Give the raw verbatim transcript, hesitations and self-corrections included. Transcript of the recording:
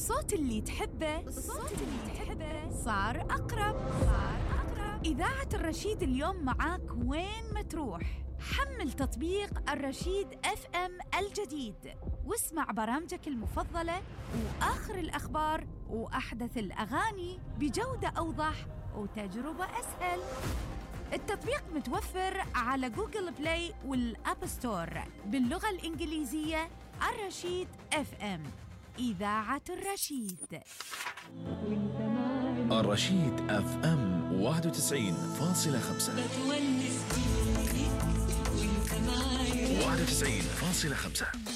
الصوت اللي تحبه الصوت اللي تحبه صار أقرب صار أقرب إذاعة الرشيد اليوم معاك وين ما تروح. حمل تطبيق الرشيد اف ام الجديد واسمع برامجك المفضلة وآخر الأخبار وأحدث الأغاني بجودة أوضح وتجربة أسهل. التطبيق متوفر على جوجل بلاي والأب ستور باللغة الإنجليزية. الرشيد اف ام، إذاعة الرشيد. الرشيد اف ام واحد وتسعين فاصلة خمسة واحد وتسعين فاصلة خمسة.